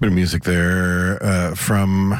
Bit of music there from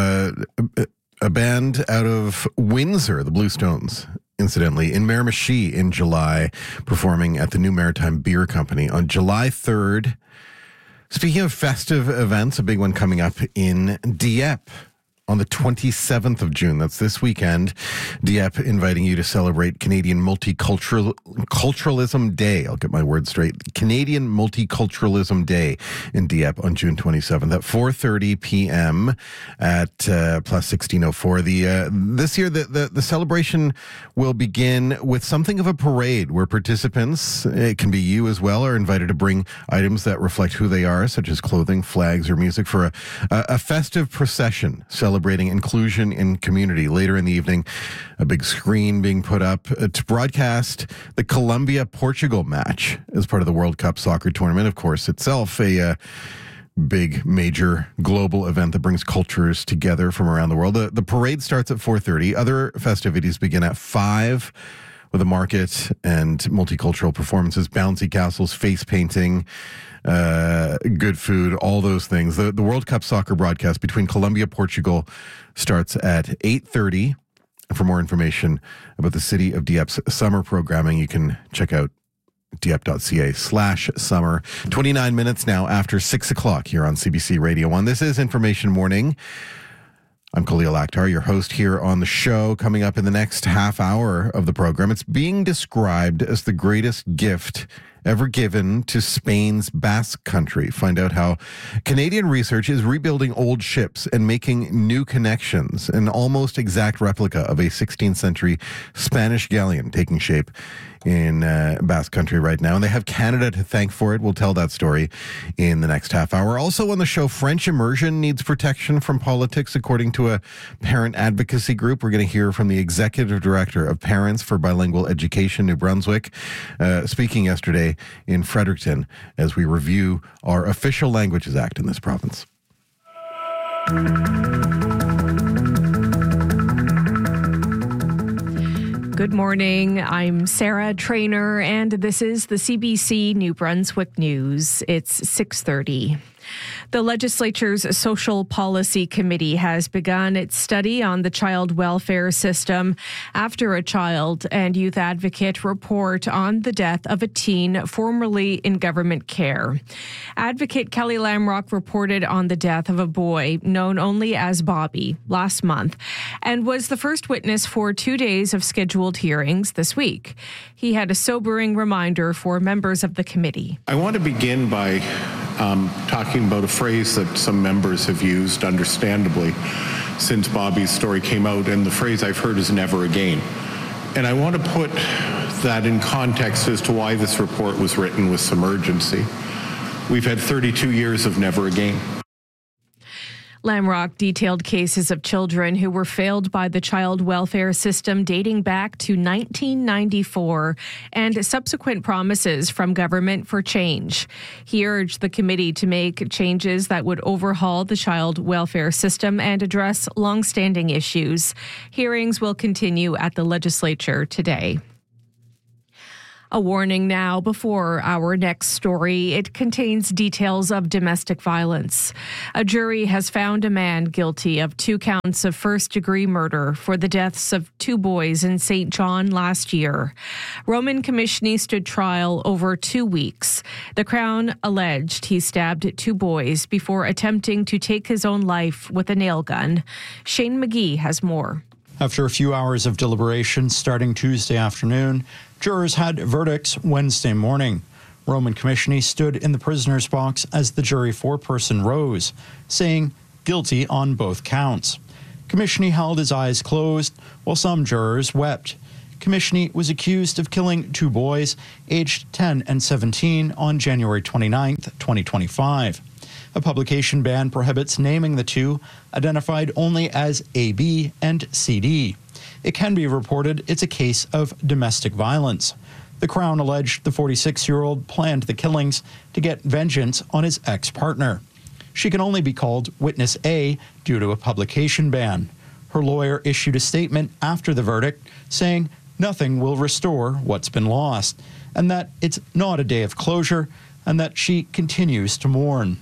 a band out of Windsor, the Bluestones, incidentally, in Miramichi in July, performing at the New Maritime Beer Company on July 3rd. Speaking of festive events, a big one coming up in Dieppe on the 27th of June. That's this weekend. Dieppe inviting you to celebrate Canadian Multiculturalism Day. I'll get my words straight. Canadian Multiculturalism Day in Dieppe on June 27th at 4:30 p.m. at plus 1604. This year, the celebration will begin with something of a parade where participants, it can be you as well, are invited to bring items that reflect who they are, such as clothing, flags, or music, for a festive procession celebrating inclusion in community. Later in the evening, a big screen being put up to broadcast the Colombia-Portugal match as part of the World Cup soccer tournament. Of course, itself a big, major global event that brings cultures together from around the world. The parade starts at 4:30. Other festivities begin at 5 with a market and multicultural performances, bouncy castles, face painting, good food, all those things. The World Cup soccer broadcast between Colombia, Portugal starts at 8:30. For more information about the City of Dieppe's summer programming, you can check out dieppe.ca/summer. 29 minutes now after 6 o'clock here on CBC Radio 1. This is Information Morning. I'm Khalil Akhtar, your host here on the show. Coming up in the next half hour of the program, it's being described as the greatest gift ever given to Spain's Basque Country. Find out how Canadian research is rebuilding old ships and making new connections. An almost exact replica of a 16th century Spanish galleon taking shape in Basque Country right now. And they have Canada to thank for it. We'll tell that story in the next half hour. Also on the show, French immersion needs protection from politics, according to a parent advocacy group. We're going to hear from the executive director of Parents for Bilingual Education, New Brunswick, speaking yesterday in Fredericton as we review our Official Languages Act in this province. Good morning. I'm Sarah Trainer, and this is the CBC New Brunswick News. It's 6:30. The legislature's Social Policy Committee has begun its study on the child welfare system after a child and youth advocate report on the death of a teen formerly in government care. Advocate Kelly Lamrock reported on the death of a boy known only as Bobby last month and was the first witness for 2 days of scheduled hearings this week. He had a sobering reminder for members of the committee. I want to begin by talking about a phrase that some members have used, understandably, since Bobby's story came out, and the phrase I've heard is never again. And I want to put that in context as to why this report was written with some urgency. We've had 32 years of never again. Lamrock detailed cases of children who were failed by the child welfare system dating back to 1994 and subsequent promises from government for change. He urged the committee to make changes that would overhaul the child welfare system and address long-standing issues. Hearings will continue at the legislature today. A warning now before our next story. It contains details of domestic violence. A jury has found a man guilty of 2 counts of first-degree murder for the deaths of 2 boys in St. John last year. Roman Commissioner stood trial over 2 weeks. The Crown alleged he stabbed 2 boys before attempting to take his own life with a nail gun. Shane McGee has more. After a few hours of deliberation starting Tuesday afternoon, jurors had verdicts Wednesday morning. Roman Commissioner stood in the prisoner's box as the jury foreperson rose, saying guilty on both counts. Commissioner held his eyes closed while some jurors wept. Commissioner was accused of killing 2 boys, aged 10 and 17, on January 29, 2025. A publication ban prohibits naming the 2, identified only as AB and CD. It can be reported it's a case of domestic violence. The Crown alleged the 46-year-old planned the killings to get vengeance on his ex-partner. She can only be called Witness A due to a publication ban. Her lawyer issued a statement after the verdict saying nothing will restore what's been lost, and that it's not a day of closure, and that she continues to mourn.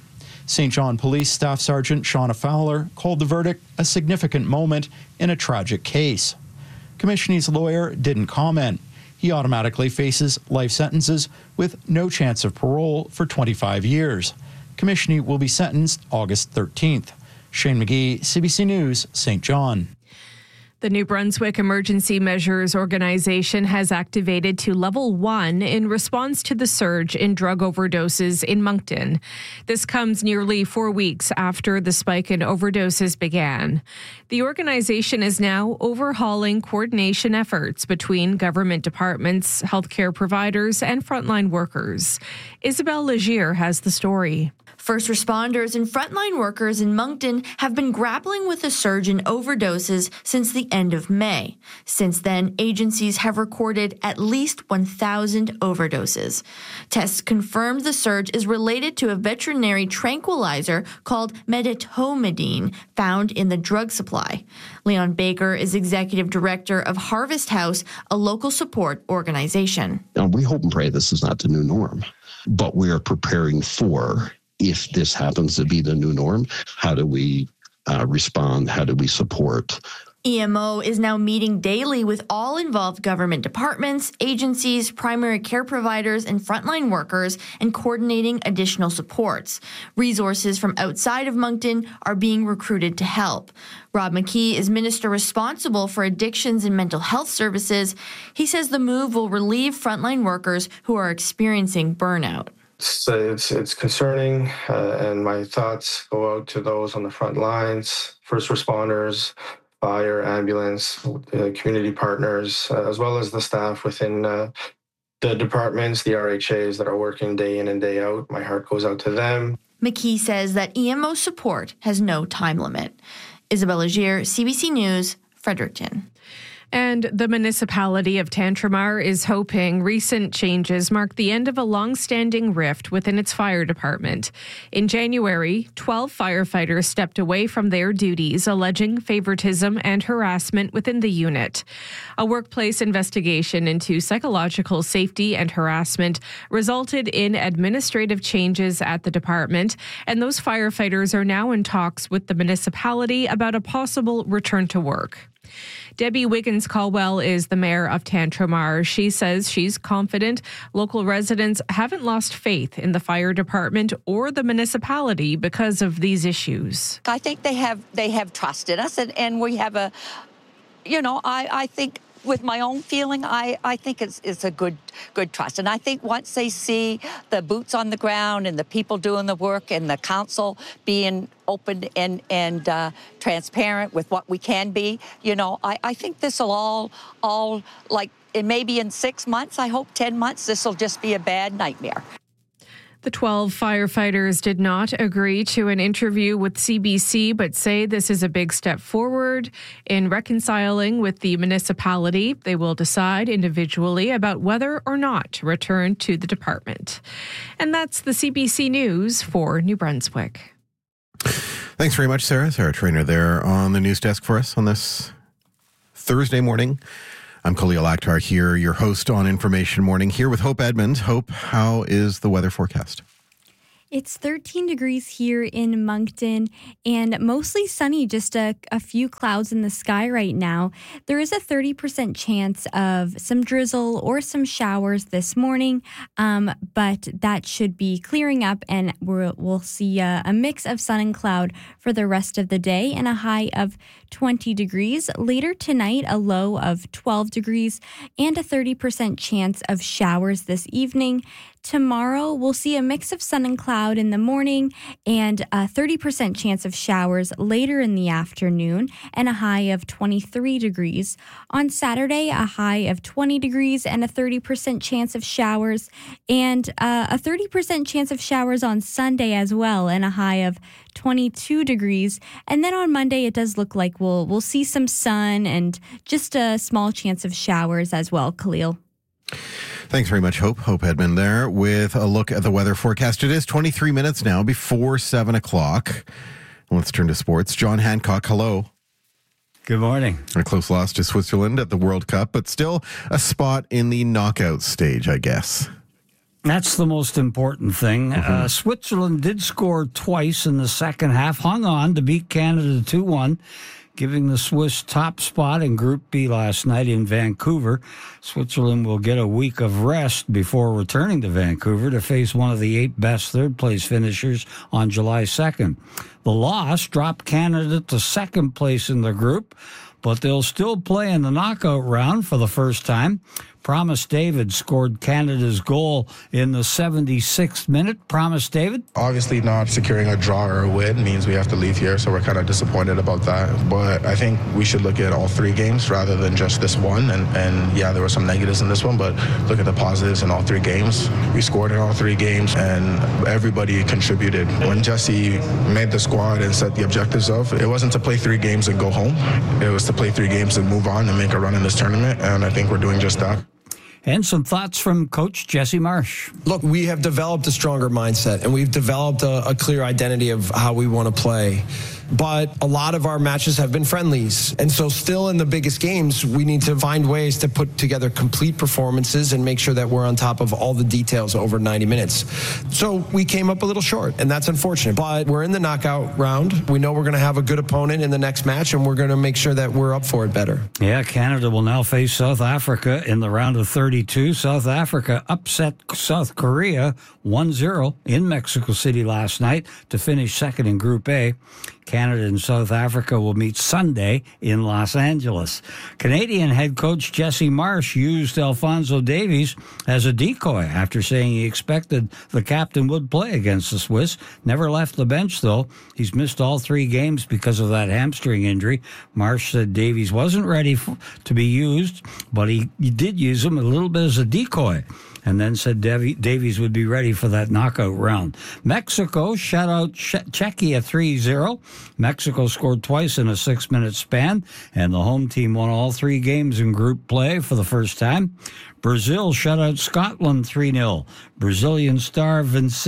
St. John Police Staff Sergeant Shauna Fowler called the verdict a significant moment in a tragic case. Commissioner's lawyer didn't comment. He automatically faces life sentences with no chance of parole for 25 years. Commissioner will be sentenced August 13th. Shane McGee, CBC News, St. John. The New Brunswick Emergency Measures Organization has activated to Level 1 in response to the surge in drug overdoses in Moncton. This comes nearly 4 weeks after the spike in overdoses began. The organization is now overhauling coordination efforts between government departments, healthcare providers, and frontline workers. Isabelle Legier has the story. First responders and frontline workers in Moncton have been grappling with a surge in overdoses since the end of May. Since then, agencies have recorded at least 1,000 overdoses. Tests confirmed the surge is related to a veterinary tranquilizer called medetomidine found in the drug supply. Leon Baker is executive director of Harvest House, a local support organization. Now, we hope and pray this is not the new norm, but we are preparing for if this happens to be the new norm. How do we respond? How do we support? EMO is now meeting daily with all involved government departments, agencies, primary care providers, and frontline workers and coordinating additional supports. Resources from outside of Moncton are being recruited to help. Rob McKee is minister responsible for addictions and mental health services. He says the move will relieve frontline workers who are experiencing burnout. It's concerning, and my thoughts go out to those on the front lines, first responders, fire, ambulance, community partners, as well as the staff within the departments, the RHAs that are working day in and day out. My heart goes out to them. McKee says that EMO support has no time limit. Isabelle Legier, CBC News, Fredericton. And the municipality of Tantramar is hoping recent changes mark the end of a long-standing rift within its fire department. In January, 12 firefighters stepped away from their duties, alleging favoritism and harassment within the unit. A workplace investigation into psychological safety and harassment resulted in administrative changes at the department, and those firefighters are now in talks with the municipality about a possible return to work. Debbie Wiggins-Caldwell is the mayor of Tantramar. She says she's confident local residents haven't lost faith in the fire department or the municipality because of these issues. I think they have trusted us, and we have I think with my own feeling, I think it's a good trust. And I think once they see the boots on the ground and the people doing the work and the council being open and transparent with what we can be, I think this will all like, maybe in 6 months, I hope 10 months, this will just be a bad nightmare. The 12 firefighters did not agree to an interview with CBC, but say this is a big step forward in reconciling with the municipality. They will decide individually about whether or not to return to the department. And that's the CBC News for New Brunswick. Thanks very much, Sarah. Sarah Trainer there on the news desk for us on this Thursday morning. I'm Khalil Akhtar here, your host on Information Morning, here with Hope Edmond. Hope, how is the weather forecast? It's 13 degrees here in Moncton and mostly sunny, just a few clouds in the sky right now. There is a 30% chance of some drizzle or some showers this morning, but that should be clearing up, and we'll see a mix of sun and cloud for the rest of the day and a high of 20 degrees. Later tonight, a low of 12 degrees and a 30% chance of showers this evening. Tomorrow, we'll see a mix of sun and cloud in the morning and a 30% chance of showers later in the afternoon and a high of 23 degrees. On Saturday, a high of 20 degrees and a 30% chance of showers, and a 30% chance of showers on Sunday as well and a high of 22 degrees. And then on Monday, it does look like we'll see some sun and just a small chance of showers as well, Khalil. Thanks very much, Hope. Hope Edmond there with a look at the weather forecast. It is 23 minutes now before 7 o'clock. Let's turn to sports. John Hancock, hello. Good morning. A close loss to Switzerland at the World Cup, but still a spot in the knockout stage, I guess. That's the most important thing. Switzerland did score twice in the second half, hung on to beat Canada 2-1, giving the Swiss top spot in Group B last night in Vancouver. Switzerland will get a week of rest before returning to Vancouver to face one of the 8 best third-place finishers on July 2nd. The loss dropped Canada to second place in the group, but they'll still play in the knockout round for the first time. Promise David scored Canada's goal in the 76th minute. Promise David? Obviously not securing a draw or a win means we have to leave here, so we're kind of disappointed about that. But I think we should look at all 3 games rather than just this one. And yeah, there were some negatives in this one, but look at the positives in all 3 games. We scored in all 3 games, and everybody contributed. When Jesse made the squad and set the objectives of, it wasn't to play 3 games and go home. It was to play 3 games and move on and make a run in this tournament, and I think we're doing just that. And some thoughts from Coach Jesse Marsh. Look, we have developed a stronger mindset, and we've developed a clear identity of how we want to play. But a lot of our matches have been friendlies. And so still in the biggest games, we need to find ways to put together complete performances and make sure that we're on top of all the details over 90 minutes. So we came up a little short, and that's unfortunate. But we're in the knockout round. We know we're going to have a good opponent in the next match, and we're going to make sure that we're up for it better. Yeah, Canada will now face South Africa in the round of 32. South Africa upset South Korea 1-0 in Mexico City last night to finish second in Group A. Canada and South Africa will meet Sunday in Los Angeles. Canadian head coach Jesse Marsh used Alphonso Davies as a decoy after saying he expected the captain would play against the Swiss. Never left the bench, though. He's missed all 3 games because of that hamstring injury. Marsh said Davies wasn't ready to be used, but he did use him a little bit as a decoy, and then said Davies would be ready for that knockout round. Mexico shut out Czechia 3-0. Mexico scored twice in a 6-minute span, and the home team won all 3 games in group play for the first time. Brazil shut out Scotland 3-0. Brazilian star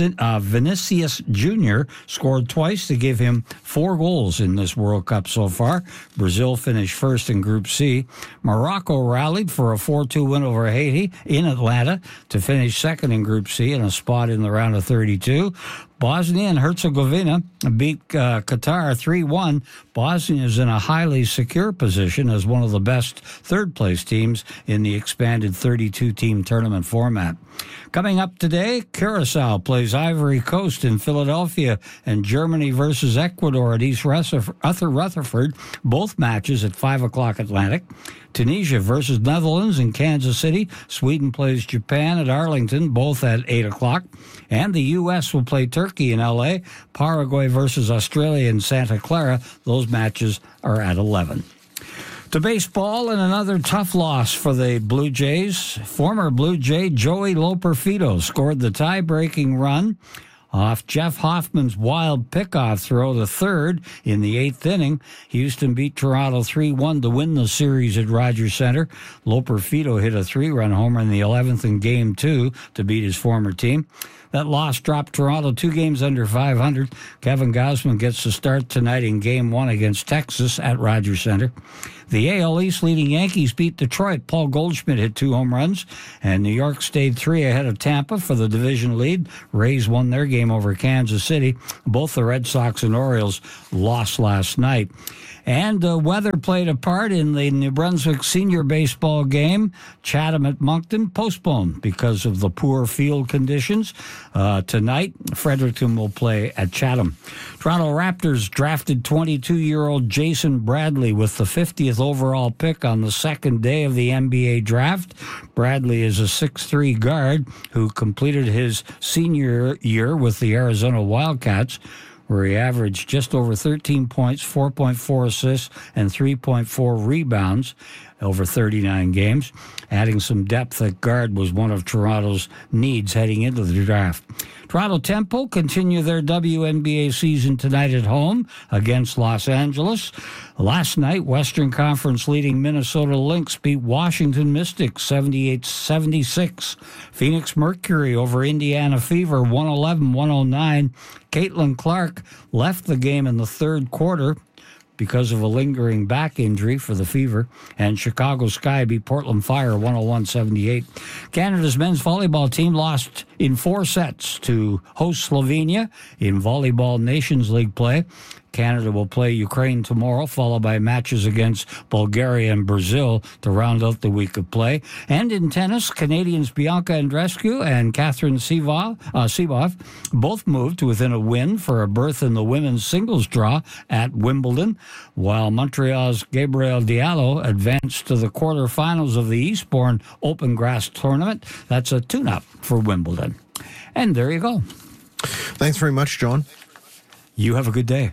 Vinicius Jr. scored twice to give him 4 goals in this World Cup so far. Brazil finished first in Group C. Morocco rallied for a 4-2 win over Haiti in Atlanta to finish second in Group C and a spot in the round of 32. Bosnia and Herzegovina beat Qatar 3-1. Bosnia is in a highly secure position as one of the best third-place teams in the expanded 32-team tournament format. Coming up today, Curacao plays Ivory Coast in Philadelphia, and Germany versus Ecuador at East Rutherford, both matches at 5 o'clock Atlantic. Tunisia versus Netherlands in Kansas City. Sweden plays Japan at Arlington, both at 8 o'clock. And the U.S. will play Turkey in L.A. Paraguay versus Australia in Santa Clara. Those matches are at 11. To baseball, and another tough loss for the Blue Jays. Former Blue Jay Joey Loperfido scored the tie-breaking run off Jeff Hoffman's wild pickoff throw to third in the 8th inning. Houston beat Toronto 3-1 to win the series at Rogers Center. Loperfido hit a 3-run homer in the 11th in Game 2 to beat his former team. That loss dropped Toronto 2 games under 500. Kevin Gausman gets the start tonight in Game 1 against Texas at Rogers Center. The AL East leading Yankees beat Detroit. Paul Goldschmidt hit 2 home runs, and New York stayed 3 ahead of Tampa for the division lead. Rays won their game over Kansas City. Both the Red Sox and Orioles lost last night. And weather played a part in the New Brunswick senior baseball game. Chatham at Moncton postponed because of the poor field conditions. Tonight, Fredericton will play at Chatham. Toronto Raptors drafted 22-year-old Jason Bradley with the 50th overall pick on the second day of the NBA draft. Bradley is a 6'3" guard who completed his senior year with the Arizona Wildcats, where he averaged just over 13 points, 4.4 assists, and 3.4 rebounds over 39 games. Adding some depth at guard was one of Toronto's needs heading into the draft. Toronto Temple continue their WNBA season tonight at home against Los Angeles. Last night, Western Conference leading Minnesota Lynx beat Washington Mystics 78-76. Phoenix Mercury over Indiana Fever 111-109. Caitlin Clark left the game in the third quarter. because of a lingering back injury for the Fever. And Chicago Sky beat Portland Fire 101-78. Canada's men's volleyball team lost in 4 sets to host Slovenia in Volleyball Nations League play. Canada will play Ukraine tomorrow, followed by matches against Bulgaria and Brazil to round out the week of play. And in tennis, Canadians Bianca Andreescu and Catherine Sibov both moved to within a win for a berth in the women's singles draw at Wimbledon, while Montreal's Gabriel Diallo advanced to the quarterfinals of the Eastbourne Open Grass Tournament. That's a tune-up for Wimbledon. And there you go. Thanks very much, John. You have a good day.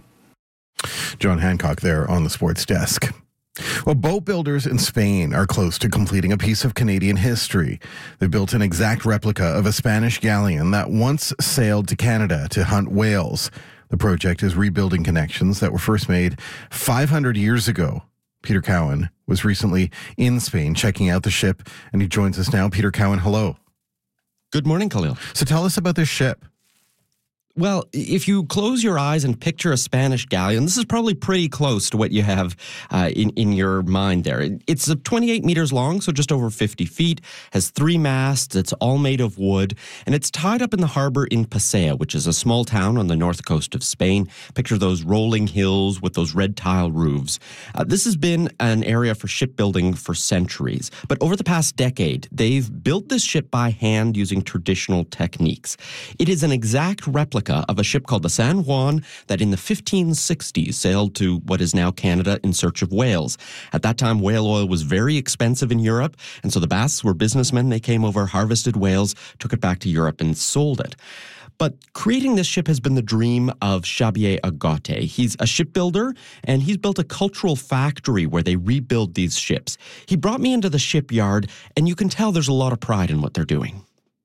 John Hancock there on the sports desk. Well, boat builders in Spain are close to completing a piece of Canadian history. They built an exact replica of a Spanish galleon that once sailed to Canada to hunt whales. The project is rebuilding connections that were first made 500 years ago. Peter Cowan was recently in Spain checking out the ship, and he joins us now. Peter Cowan, hello. Good morning, Khalil. So tell us about this ship. Well, if you close your eyes and picture a Spanish galleon, this is probably pretty close to what you have in your mind there. It's 28 meters long, so just over 50 feet, has 3 masts, it's all made of wood, and it's tied up in the harbor in Pasea, which is a small town on the north coast of Spain. Picture those rolling hills with those red tile roofs. This has been an area for shipbuilding for centuries, but over the past decade, they've built this ship by hand using traditional techniques. It is an exact replica of a ship called the San Juan that in the 1560s sailed to what is now Canada in search of whales. At that time, whale oil was very expensive in Europe, and so the Basques were businessmen. They came over, harvested whales, took it back to Europe, and sold it. But creating this ship has been the dream of Xavier Agote. He's a shipbuilder, and he's built a cultural factory where they rebuild these ships. He brought me into the shipyard, and you can tell there's a lot of pride in what they're doing.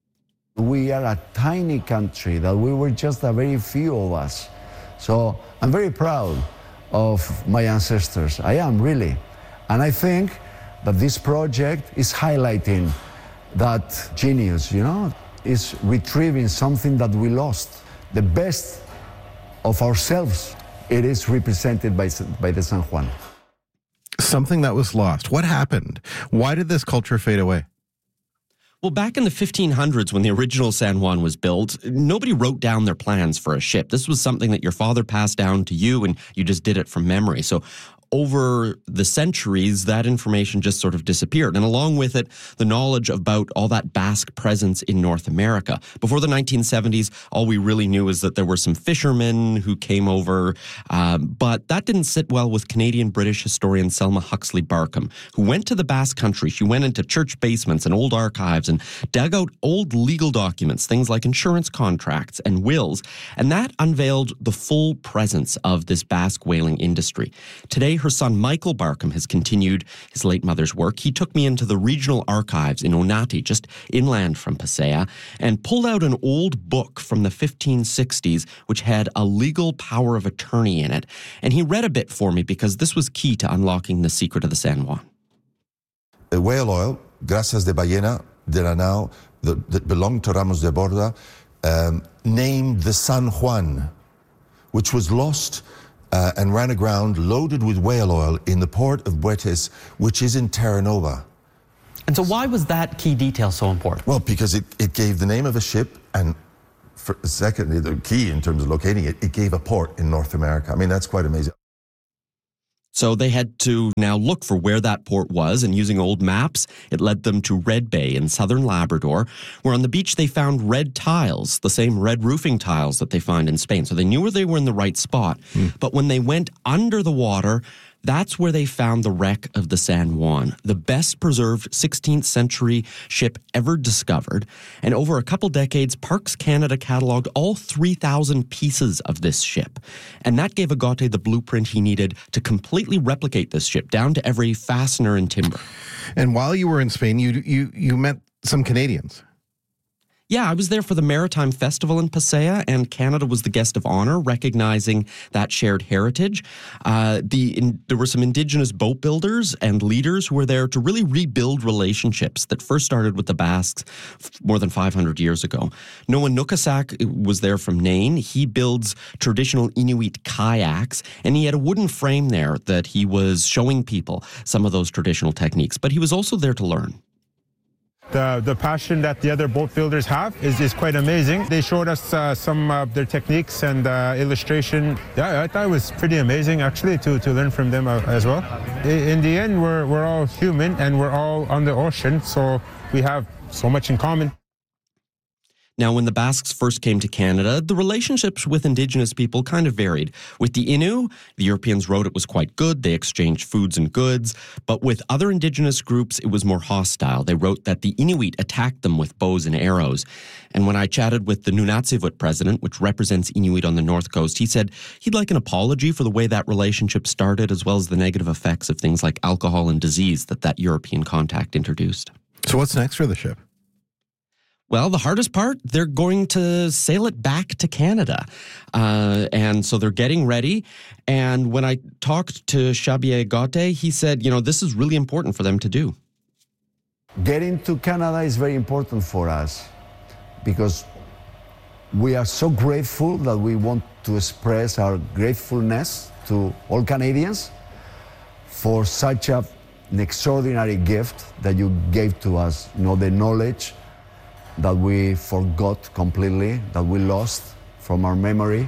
We are a tiny country, that we were just a very few of us. So I'm very proud of my ancestors. I am, really. And I think that this project is highlighting that genius, is retrieving something that we lost. The best of ourselves, it is represented by the San Juan. Something that was lost. What happened? Why did this culture fade away? Well, back in the 1500s, when the original San Juan was built, nobody wrote down their plans for a ship. This was something that your father passed down to you, and you just did it from memory. So over the centuries, that information just sort of disappeared. And along with it, the knowledge about all that Basque presence in North America. Before the 1970s, all we really knew is that there were some fishermen who came over. But that didn't sit well with Canadian-British historian Selma Huxley Barkham, who went to the Basque Country. She went into church basements and old archives and dug out old legal documents, things like insurance contracts and wills. And that unveiled the full presence of this Basque whaling industry. Today, her son Michael Barkham has continued his late mother's work. He took me into the regional archives in Onati, just inland from Pasea, and pulled out an old book from the 1560s, which had a legal power of attorney in it. And he read a bit for me because this was key to unlocking the secret of the San Juan. The whale oil, grasas de ballena de la nao, that belonged to Ramos de Borda, named the San Juan, which was lost and ran aground loaded with whale oil in the port of Buetes, which is in Terra Nova. And so why was that key detail so important? Well, because it gave the name of a ship, and secondly, the key in terms of locating it, it gave a port in North America. I mean, that's quite amazing. So they had to now look for where that port was, and using old maps, it led them to Red Bay in southern Labrador, where on the beach they found red tiles, the same red roofing tiles that they find in Spain. So they knew where they were in the right spot. But when they went under the water, that's where they found the wreck of the San Juan, the best preserved 16th century ship ever discovered. And over a couple decades, Parks Canada cataloged all 3,000 pieces of this ship. And that gave Agote the blueprint he needed to completely replicate this ship, down to every fastener and timber. And while you were in Spain, you met some Canadians. Yeah, I was there for the Maritime Festival in Pasaya, and Canada was the guest of honor, recognizing that shared heritage. There were some Indigenous boat builders and leaders who were there to really rebuild relationships that first started with the Basques more than 500 years ago. Noah Nukasak was there from Nain. He builds traditional Inuit kayaks, and he had a wooden frame there that he was showing people some of those traditional techniques, but he was also there to learn. The passion that the other boat builders have is quite amazing. They showed us some of their techniques and illustration. Yeah, I thought it was pretty amazing, actually, to learn from them as well. In the end, we're all human and we're all on the ocean, so we have so much in common. Now, when the Basques first came to Canada, the relationships with Indigenous people kind of varied. With the Innu, the Europeans wrote it was quite good. They exchanged foods and goods. But with other Indigenous groups, it was more hostile. They wrote that the Inuit attacked them with bows and arrows. And when I chatted with the Nunatsiavut president, which represents Inuit on the North Coast, he said he'd like an apology for the way that relationship started, as well as the negative effects of things like alcohol and disease that European contact introduced. So what's next for the ship? Well, the hardest part, they're going to sail it back to Canada. And so they're getting ready. And when I talked to Xavier Gaute, he said, this is really important for them to do. Getting to Canada is very important for us because we are so grateful that we want to express our gratefulness to all Canadians for such an extraordinary gift that you gave to us, the knowledge that we forgot completely, that we lost from our memory.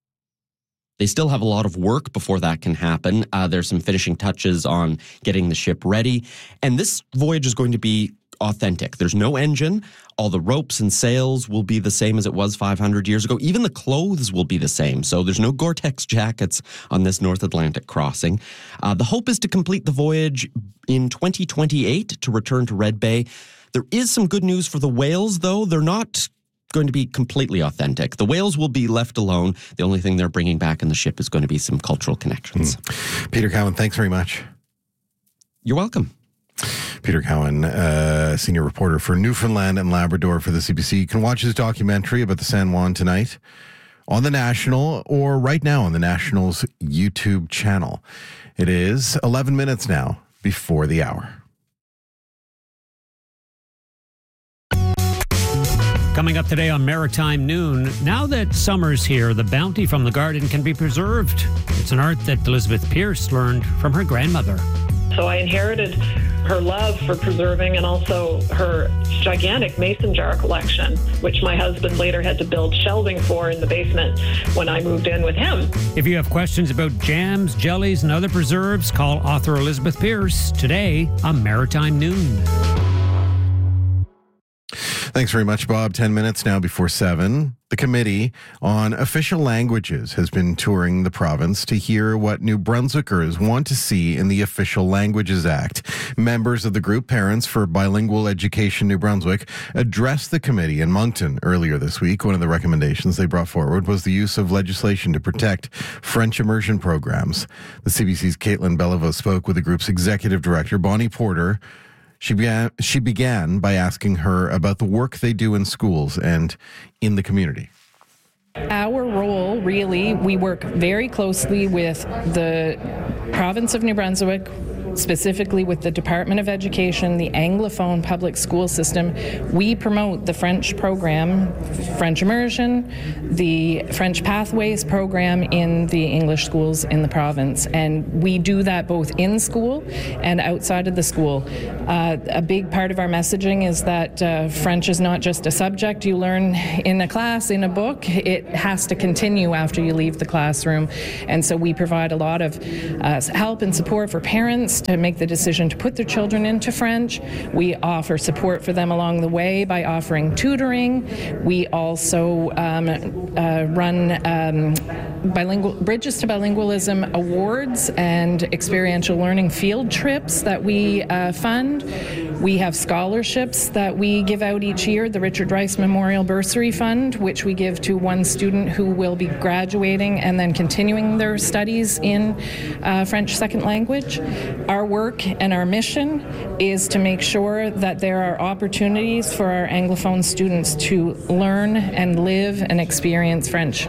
They still have a lot of work before that can happen. There's some finishing touches on getting the ship ready. And this voyage is going to be authentic. There's no engine. All the ropes and sails will be the same as it was 500 years ago. Even the clothes will be the same. So there's no Gore-Tex jackets on this North Atlantic crossing. The hope is to complete the voyage in 2028 to return to Red Bay. There is some good news for the whales, though. They're not going to be completely authentic. The whales will be left alone. The only thing they're bringing back in the ship is going to be some cultural connections. Peter Cowan, thanks very much. You're welcome. Peter Cowan, senior reporter for Newfoundland and Labrador for the CBC. You can watch his documentary about the San Juan tonight on the National, or right now on the National's YouTube channel. It is 11 minutes now before the hour. Coming up today on Maritime Noon, now that summer's here, the bounty from the garden can be preserved. It's an art that Elizabeth Pierce learned from her grandmother. So I inherited her love for preserving and also her gigantic mason jar collection, which my husband later had to build shelving for in the basement when I moved in with him. If you have questions about jams, jellies, and other preserves, call author Elizabeth Pierce today on Maritime Noon. Thanks very much, Bob. 10 minutes now before 7. The Committee on Official Languages has been touring the province to hear what New Brunswickers want to see in the Official Languages Act. Members of the group Parents for Bilingual Education New Brunswick addressed the committee in Moncton earlier this week. One of the recommendations they brought forward was the use of legislation to protect French immersion programs. The CBC's Caitlin Beliveau spoke with the group's executive director, Bonnie Porter. She began by asking her about the work they do in schools and in the community. Our role, really, we work very closely with the province of New Brunswick, specifically with the Department of Education, the Anglophone public school system. We promote the French program, French immersion, the French Pathways program in the English schools in the province. And we do that both in school and outside of the school. A big part of our messaging is that French is not just a subject you learn in a class, in a book. It has to continue after you leave the classroom. And so we provide a lot of help and support for parents to make the decision to put their children into French. We offer support for them along the way by offering tutoring. We also run bilingual Bridges to Bilingualism awards and experiential learning field trips that we fund. We have scholarships that we give out each year, the Richard Rice Memorial Bursary Fund, which we give to one student who will be graduating and then continuing their studies in French second language. Our work and our mission is to make sure that there are opportunities for our Anglophone students to learn and live and experience French.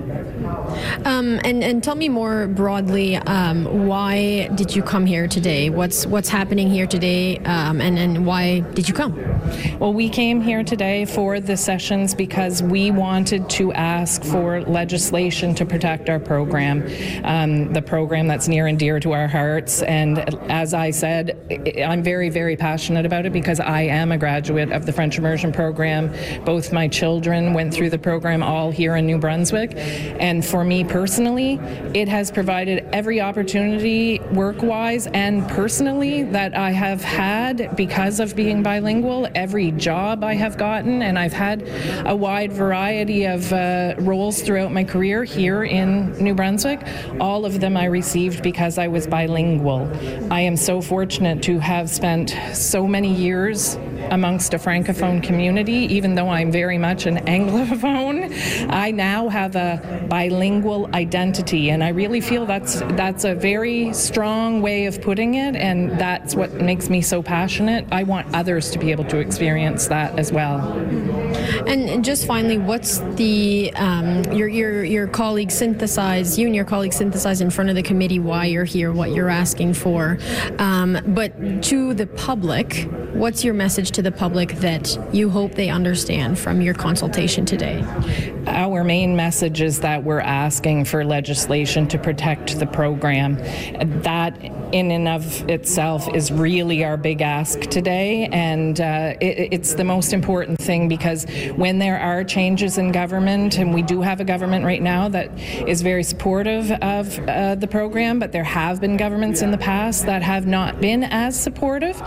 And tell me more broadly, why did you come here today? What's happening here today, and why did you come? Well, we came here today for the sessions because we wanted to ask for legislation to protect our program, the program that's near and dear to our hearts. And as I said, I'm very, very passionate about it because I am a graduate of the French Immersion Program. Both my children went through the program all here in New Brunswick. And for me personally, it has provided every opportunity work-wise and personally that I have had because of being bilingual. Every job I have gotten, and I've had a wide variety of roles throughout my career here in New Brunswick. All of them I received because I was bilingual. I am so fortunate to have spent so many years amongst a Francophone community. Even though I'm very much an Anglophone, I now have a bilingual identity, and I really feel that's a very strong way of putting it, and that's what makes me so passionate. I want others to be able to experience that as well. And just finally, what's the your colleagues synthesize, you and your colleagues synthesize in front of the committee why you're here, what you're asking for, but to the public, what's your message to the public that you hope they understand from your consultation today? Our main message is that we're asking for legislation to protect the program. That in and of itself is really our big ask today, and it's the most important thing because when there are changes in government, and we do have a government right now that is very supportive of the program, but there have been governments in the past that have not been as supportive.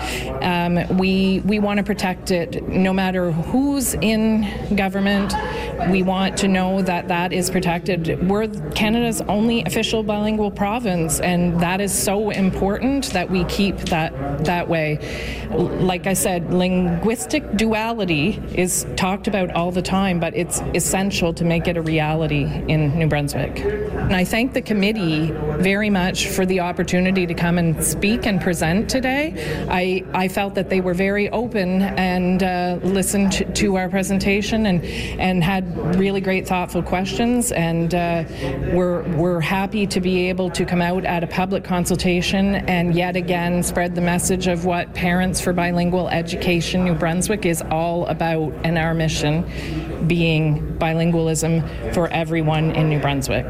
We want to protect it no matter who's in government. We want to know that that is protected. We're Canada's only official bilingual province, and that is so important that we keep that way. Like I said, linguistic duality is talked about all the time, but it's essential to make it a reality in New Brunswick. And I thank the committee very much for the opportunity to come and speak and present today. I felt that they were very open and listened to our presentation and had really great thoughtful questions, and we're happy to be able to come out at a public consultation and yet again spread the message of what Parents for Bilingual Education New Brunswick is all about, and our mission being bilingualism for everyone in New Brunswick.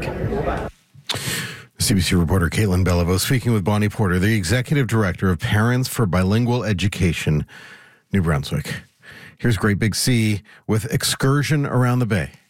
CBC reporter Caitlin Beliveau speaking with Bonnie Porter, the Executive Director of Parents for Bilingual Education New Brunswick. Here's Great Big Sea with Excursion Around the Bay.